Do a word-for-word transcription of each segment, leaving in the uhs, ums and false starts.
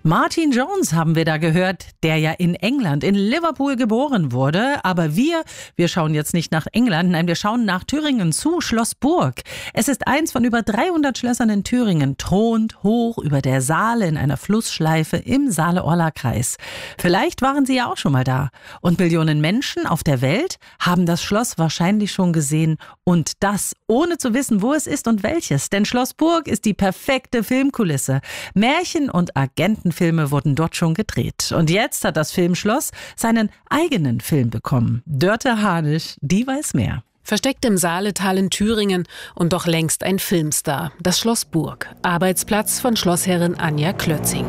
Martin Jones haben wir da gehört, der ja in England, in Liverpool geboren wurde. Aber wir, wir schauen jetzt nicht nach England, nein, wir schauen nach Thüringen zu Schloss Burg. Es ist eins von über dreihundert Schlössern in Thüringen, thront hoch über der Saale in einer Flussschleife im Saale-Orla-Kreis. Vielleicht waren Sie ja auch schon mal da. Und Millionen Menschen auf der Welt haben das Schloss wahrscheinlich schon gesehen. Und das ohne zu wissen, wo es ist und welches. Denn Schloss Burg ist die perfekte Filmkulisse. Märchen- und Agenten Filme wurden dort schon gedreht. Und jetzt hat das Filmschloss seinen eigenen Film bekommen. Dörte Hanisch, die weiß mehr. Versteckt im Saaletal in Thüringen und doch längst ein Filmstar. Das Schloss Burg, Arbeitsplatz von Schlossherrin Anja Klötzing.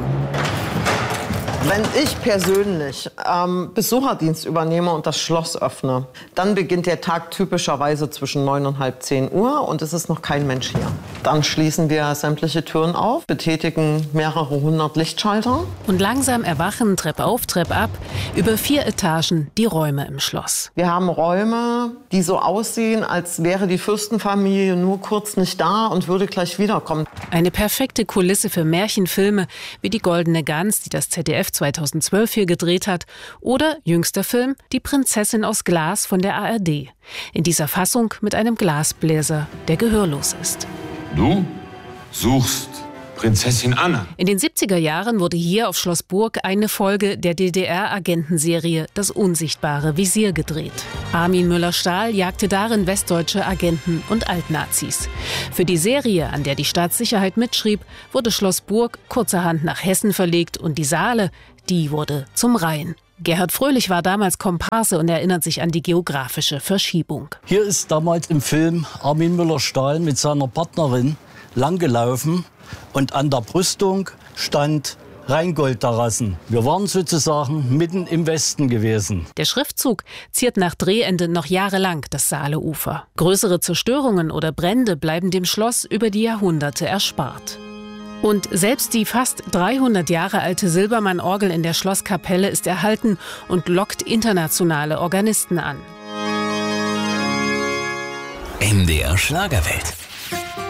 Wenn ich persönlich ähm, Besucherdienst übernehme und das Schloss öffne, dann beginnt der Tag typischerweise zwischen neun und halb zehn Uhr und es ist noch kein Mensch hier. Dann schließen wir sämtliche Türen auf, betätigen mehrere hundert Lichtschalter. Und langsam erwachen, Treppe auf, Treppe ab, über vier Etagen die Räume im Schloss. Wir haben Räume, die so aussehen, als wäre die Fürstenfamilie nur kurz nicht da und würde gleich wiederkommen. Eine perfekte Kulisse für Märchenfilme wie Die Goldene Gans, die das Z D F zweitausendzwölf hier gedreht hat, oder jüngster Film Die Prinzessin aus Glas von der A R D. In dieser Fassung mit einem Glasbläser, der gehörlos ist. Du suchst Prinzessin Anna. In den siebziger Jahren wurde hier auf Schloss Burg eine Folge der D D R-Agentenserie Das unsichtbare Visier gedreht. Armin Müller-Stahl jagte darin westdeutsche Agenten und Altnazis. Für die Serie, an der die Staatssicherheit mitschrieb, wurde Schloss Burg kurzerhand nach Hessen verlegt und die Saale, die wurde zum Rhein. Gerhard Fröhlich war damals Komparse und erinnert sich an die geografische Verschiebung. Hier ist damals im Film Armin Müller-Stahl mit seiner Partnerin langgelaufen und an der Brüstung stand Rheingoldterrassen. Wir waren sozusagen mitten im Westen gewesen. Der Schriftzug ziert nach Drehende noch jahrelang das Saaleufer. Größere Zerstörungen oder Brände bleiben dem Schloss über die Jahrhunderte erspart. Und selbst die fast dreihundert Jahre alte Silbermann-Orgel in der Schlosskapelle ist erhalten und lockt internationale Organisten an. M D R Schlagerwelt.